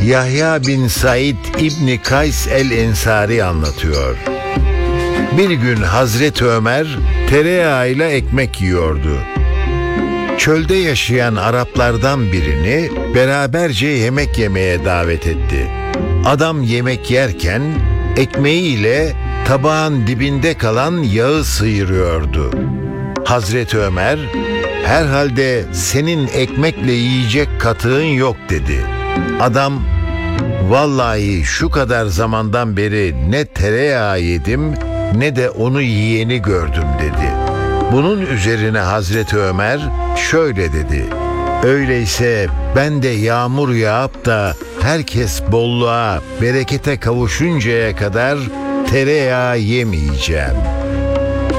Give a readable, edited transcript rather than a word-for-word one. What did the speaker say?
Yahya bin Said İbni Kays el-Ensari anlatıyor. Bir gün Hazreti Ömer tereyağıyla ekmek yiyordu. Çölde yaşayan Araplardan birini beraberce yemek yemeye davet etti. Adam yemek yerken ekmeğiyle tabağın dibinde kalan yağı sıyırıyordu. Hazreti Ömer, "Herhalde senin ekmekle yiyecek katığın yok," dedi. Adam, "Vallahi şu kadar zamandan beri ne tereyağı yedim ne de onu yiyeni gördüm," dedi. Bunun üzerine Hazreti Ömer şöyle dedi: "Öyleyse ben de yağmur yağıp da herkes bolluğa, berekete kavuşuncaya kadar tereyağı yemeyeceğim."